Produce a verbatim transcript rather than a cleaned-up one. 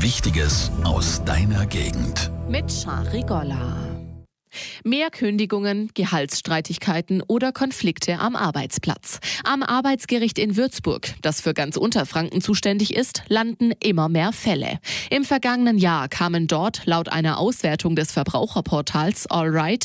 Wichtiges aus deiner Gegend. Mit Shari Golla. Mehr Kündigungen, Gehaltsstreitigkeiten oder Konflikte am Arbeitsplatz. Am Arbeitsgericht in Würzburg, das für ganz Unterfranken zuständig ist, landen immer mehr Fälle. Im vergangenen Jahr kamen dort laut einer Auswertung des Verbraucherportals Allright